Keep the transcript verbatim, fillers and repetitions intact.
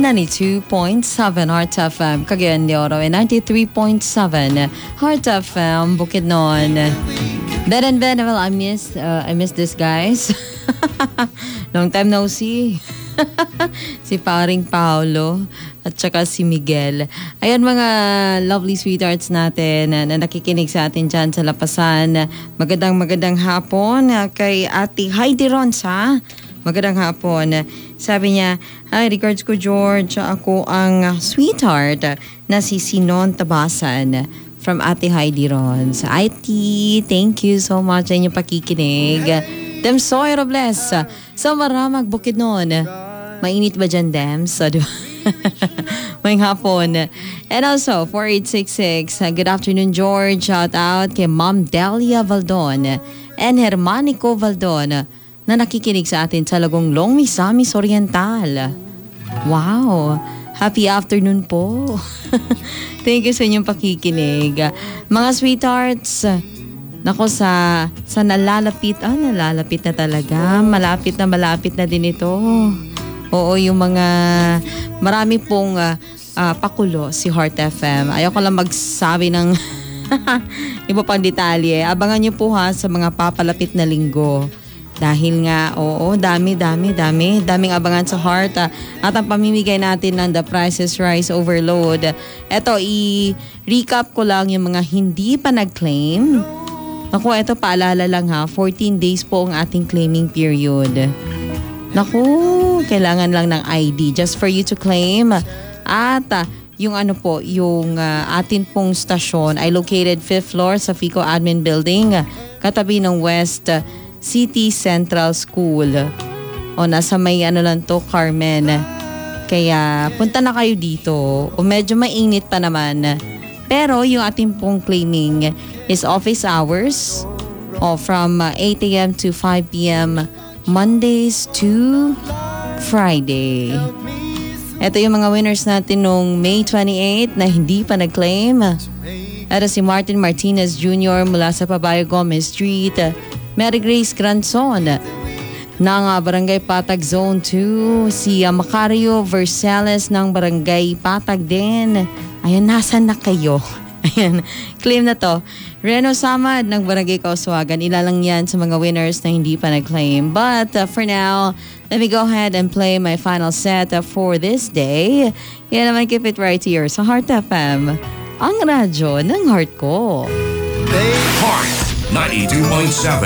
ninety-two point seven Heart F M Cagayan de Oro, and ninety-three point seven Heart F M Bukidnon. Ben and Ben, well, I miss, uh, I miss this guys. Long time no see. Si paring Paolo at saka si Miguel. Ayan mga lovely sweethearts natin na, na nakikinig sa atin dyan sa Lapasan. Magandang magandang hapon kay Ate Heidi Ronsa. Magandang hapon. Sabi niya, hi, regards ko George. Ako ang sweetheart na si Sinon Tabasan from Ate Heidi Rons. I T, thank you so much sa inyong pakikinig. Demsoy Robles sa Maramag, Bukidnon. Mainit ba dyan, Dem? So, may hapon. And also, four eight six six. Good afternoon, George. Shout out kay Ma'am Delia Valdon and Hermanico Valdon na nakikinig sa atin sa Lagonglong, Misamis Oriental. Wow! Happy afternoon po. Thank you sa inyong pakikinig. Mga sweethearts, nako sa, sa nalalapit, ah nalalapit na talaga. Malapit na malapit na din ito. Oo, yung mga marami pong uh, uh, pakulo si Heart F M. Ayoko lang magsabi ng iba pang detalye. Abangan niyo po ha sa mga papalapit na linggo. Dahil nga, oo, dami, dami, dami. Daming abangan sa Heart. Uh, at ang pamimigay natin ng The Price is Rise Overload. Eto, i-recap ko lang yung mga hindi pa nag-claim. Naku, eto paalala lang ha. fourteen days po ang ating claiming period. Naku, kailangan lang ng I D just for you to claim. At uh, yung ano po, yung uh, atin pong stasyon ay located fifth floor sa Fico Admin Building, katabi ng West City Central School. O nasa may ano lang to, Carmen. Kaya punta na kayo dito. O medyo mainit pa naman. Pero yung ating pong claiming is office hours o from eight a.m. to five p.m. Mondays to Friday. Ito yung mga winners natin nung May twenty-eighth na hindi pa nag-claim. Ito si Martin Martinez Junior mula sa Pabayo Gomez Street. Mary Grace Granson ng uh, Barangay Patag Zone two. Si uh, Macario Versales ng Barangay Patag din. Ayan, nasan na kayo? Ayan, claim na to. Reno Samad ng Barangay Kauswagan. Ilalang yan sa mga winners na hindi pa nag-claim. But uh, for now, let me go ahead and play my final set uh, for this day. Yan naman, keep it right here sa Heart F M. Ang radyo ng heart ko. Heart ninety-two point seven.